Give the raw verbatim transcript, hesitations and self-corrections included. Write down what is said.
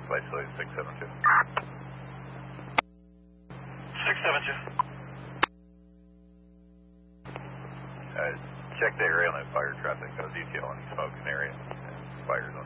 by Salute six seven two. six seven two. Uh, check the area on that fire traffic. Go detail any smoke in the area. Fires